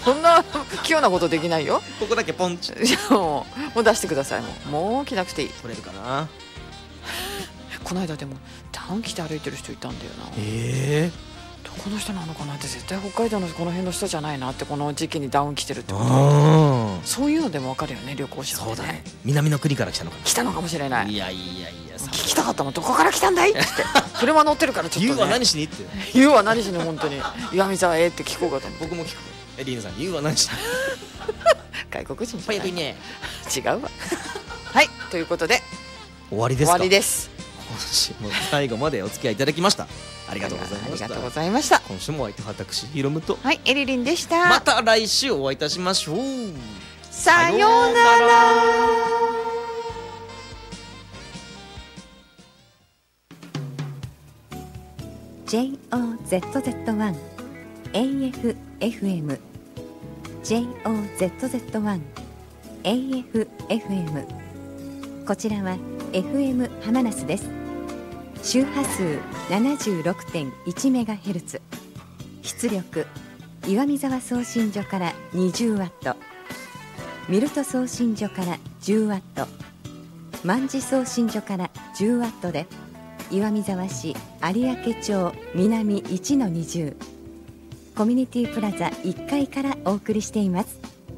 そんな器用なことできないよ。 ここだけポンチいやもう出してください。もう着なくていい。 取れるかな。 この間でもダウン着て歩いてる人いたんだよな。どこの人なのかなって。絶対北海道のこの辺の人じゃないなって。この時期にダウン着てるってことはそういうのでも分かるよね、旅行者ってね。 そうだね、南の国から来たのかな。 来たのかもしれない。 いや聞きたかったもん。どこから来たんだいって車乗ってるからちょっとね。 ユウは何しにってユウは何しに本当に岩見沢へって聞こうかと思って。 僕も聞く。リーナさん、ユウは何しに外国人じゃない。 パイプいね。 違うわはい、ということで終わりですか。 終わりです。 今週も最後までお付き合いいただきました。ありがとうございました。 ありがとうございました。 今週もお相手は私ヒロムと、 はい、エリリンでした。 また来週お会いいたしましょう。 さようなら。 JOZZ1 AFFM JOZZ1 AFFM こちらは FM ハマナスです。周波数 76.1MHz、 出力岩見沢送信所から 20W、 ミルト送信所から 10W、 万事送信所から 10W で岩見沢市有明町南 1-20 コミュニティプラザ1階からお送りしています。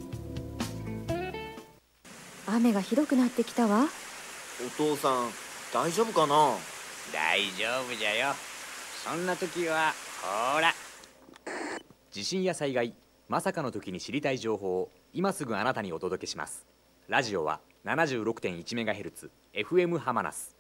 雨がひどくなってきたわ。 お父さん大丈夫かな。 大丈夫じゃよ。そんな時はほら、地震や災害、まさかの時に知りたい情報を今すぐあなたにお届けします。ラジオは 76.1MHz FM ハマナス。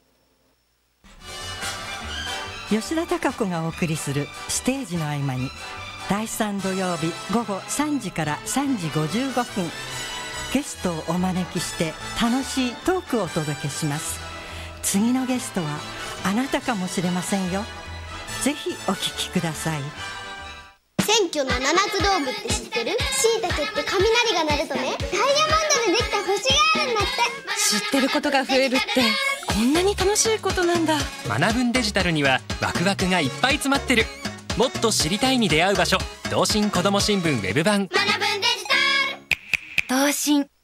吉田貴子がお送りするステージの合間に、第3土曜日午後3時から3時55分、ゲストをお招きして楽しいトークをお届けします。次のゲストはあなたかもしれませんよ。ぜひお聞きください。 選挙の七つ道具って知ってる？椎茸って雷が鳴るとね、ダイヤモンドでできた星があるんだって。 知ってることが増えるってこんなに楽しいことなんだ。 学ぶんデジタルにはワクワクがいっぱい詰まってる。もっと知りたいに出会う場所、同心こども新聞ウェブ版。 学ぶんデジタル。 同心